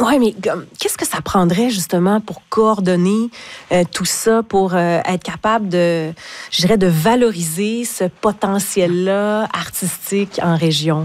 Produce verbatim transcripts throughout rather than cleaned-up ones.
Oui, mais comme, qu'est-ce que ça prendrait justement pour coordonner euh, tout ça, pour euh, être capable de, je dirais, de valoriser ce potentiel-là artistique en région?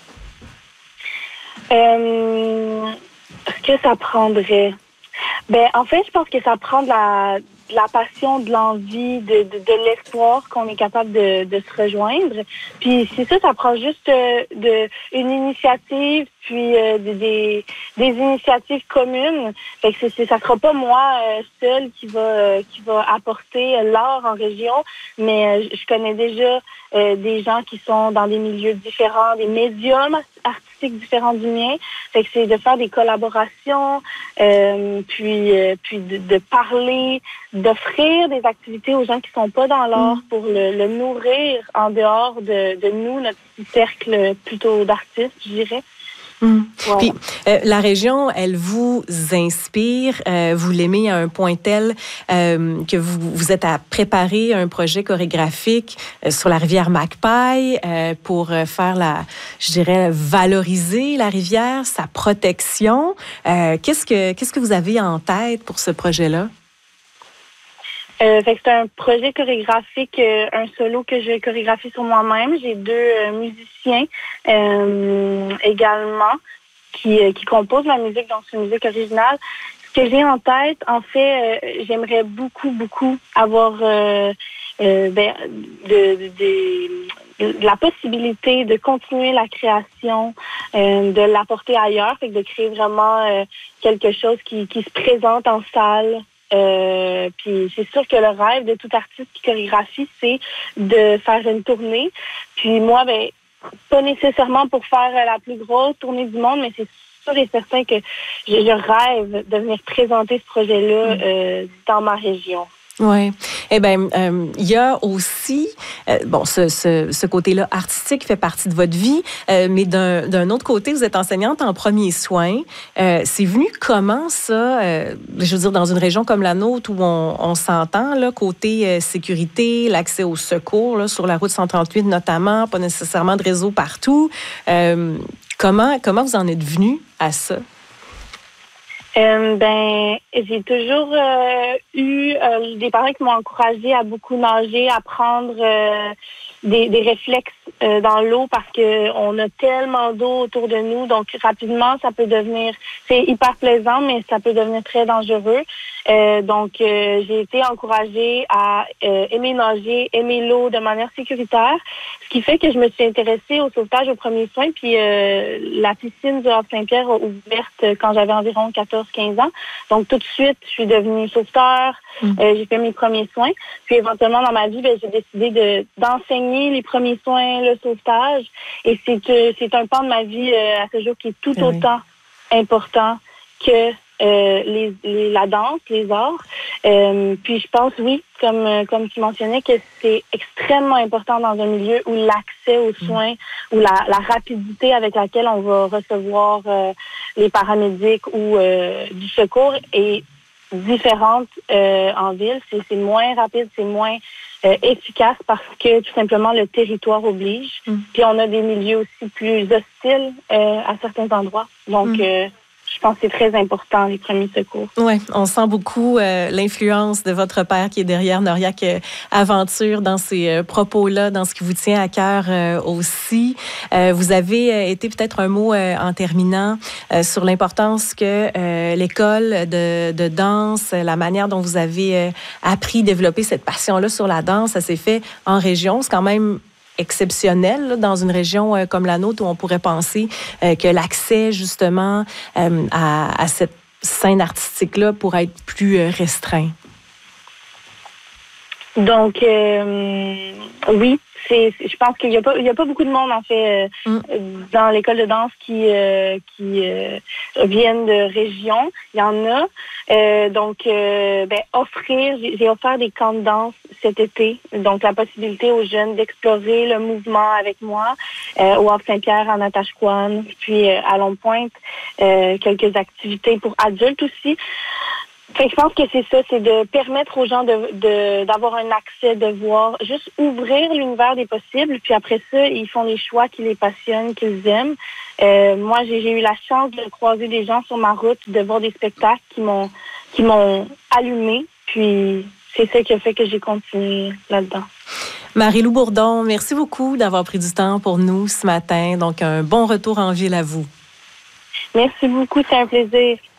Euh, ce que ça prendrait? Ben, en fait, je pense que ça prend de la, de la passion, de l'envie, de, de, de l'espoir qu'on est capable de, de se rejoindre. Puis c'est ça, ça prend juste euh, de, une initiative, puis euh, des, des, des initiatives communes. Fait que c'est, c'est, ça sera pas moi euh, seule qui va euh, qui va apporter l'art en région, mais euh, je connais déjà euh, des gens qui sont dans des milieux différents, des médiums artistiques différents du mien. Fait que c'est de faire des collaborations, euh, puis euh, puis de, de parler, d'offrir des activités aux gens qui sont pas dans l'art pour le, le nourrir en dehors de, de nous, notre petit cercle plutôt d'artistes, je dirais. Mmh. Voilà. Puis euh, la région, elle vous inspire, euh, vous l'aimez à un point tel euh, que vous, vous êtes à préparer un projet chorégraphique euh, sur la rivière Macpaille euh, pour euh, faire la, je dirais, valoriser la rivière, sa protection. Euh, qu'est-ce que qu'est-ce que vous avez en tête pour ce projet-là? Euh, fait que c'est un projet chorégraphique, euh, un solo que je chorégraphie sur moi-même. J'ai deux euh, musiciens euh, également qui, euh, qui composent ma musique, donc c'est une musique originale. Ce que j'ai en tête, en fait, euh, j'aimerais beaucoup, beaucoup avoir euh, euh, ben, de, de, de, de la possibilité de continuer la création, euh, de l'apporter ailleurs, fait que de créer vraiment euh, quelque chose qui, qui se présente en salle. Euh, puis c'est sûr que le rêve de tout artiste qui chorégraphie, c'est de faire une tournée. Puis moi, ben, pas nécessairement pour faire la plus grosse tournée du monde, mais c'est sûr et certain que je, je rêve de venir présenter ce projet-là euh, dans ma région. Oui. Eh bien, euh, il y a aussi, euh, bon, ce, ce, ce côté-là artistique fait partie de votre vie, euh, mais d'un, d'un autre côté, vous êtes enseignante en premiers soins. Euh, c'est venu comment, ça, euh, je veux dire, dans une région comme la nôtre où on, on s'entend, là, côté euh, sécurité, l'accès aux secours, là, sur la route cent trente-huit notamment, pas nécessairement de réseau partout. Euh, comment, comment vous en êtes venu à ça? Euh, ben, j'ai toujours euh, eu euh, des parents qui m'ont encouragée à beaucoup nager, à prendre euh, des, des réflexes euh, dans l'eau parce que on a tellement d'eau autour de nous. Donc, rapidement, ça peut devenir, c'est hyper plaisant, mais ça peut devenir très dangereux. Euh, donc, euh, j'ai été encouragée à euh, aimer nager, aimer l'eau de manière sécuritaire, ce qui fait que je me suis intéressée au sauvetage aux premiers soins. Puis, euh, la piscine du Havre-Saint-Pierre a ouverte quand j'avais environ quatorze quinze ans. Donc, tout de suite, je suis devenue sauveteur. Mmh. Euh, j'ai fait mes premiers soins. Puis, éventuellement, dans ma vie, ben, j'ai décidé de, d'enseigner les premiers soins, le sauvetage. Et c'est, euh, c'est un pan de ma vie euh, à ce jour qui est tout oui. autant important que euh, les, les, la danse, les arts. Euh, puis, je pense, oui, comme, euh, comme tu mentionnais, que c'est extrêmement important dans un milieu où l'accès aux soins, mmh. ou la, la rapidité avec laquelle on va recevoir euh, les paramédics ou euh, du secours est différente euh, en ville. C'est, c'est moins rapide, c'est moins euh, efficace parce que tout simplement le territoire oblige. Mm. Puis on a des milieux aussi plus hostiles euh, à certains endroits. Donc, mm. euh, je pense que c'est très important, les premiers secours. Oui, on sent beaucoup euh, l'influence de votre père qui est derrière Noriac euh, Aventure dans ces euh, propos-là, dans ce qui vous tient à cœur euh, aussi. Euh, vous avez euh, été peut-être un mot euh, en terminant euh, sur l'importance que euh, l'école de, de danse, la manière dont vous avez euh, appris, développé cette passion-là sur la danse, ça s'est fait en région. C'est quand même exceptionnel là, dans une région euh, comme la nôtre où on pourrait penser euh, que l'accès justement euh, à, à cette scène artistique-là pourrait être plus euh, restreint. Donc, euh, oui, c'est, c'est, je pense qu'il n'y a pas, il y a pas beaucoup de monde, en fait, euh, mm. dans l'école de danse qui, euh, qui euh, viennent de régions. Il y en a. Euh, donc, euh, ben, offrir, j'ai, j'ai offert des camps de danse cet été. Donc, la possibilité aux jeunes d'explorer le mouvement avec moi euh, au Havre-Saint-Pierre, en Natashquan, puis euh, à Longue-Pointe, euh, quelques activités pour adultes aussi. Fait que je pense que c'est ça, c'est de permettre aux gens de, de d'avoir un accès, de voir, juste ouvrir l'univers des possibles, puis après ça, ils font les choix qui les passionnent, qu'ils aiment. Euh, moi, j'ai, j'ai eu la chance de croiser des gens sur ma route, de voir des spectacles qui m'ont qui m'ont allumé, puis c'est ça qui a fait que j'ai continué là-dedans. Marie-Lou Bourdon, merci beaucoup d'avoir pris du temps pour nous ce matin. Donc, un bon retour en ville à vous. Merci beaucoup, c'est un plaisir.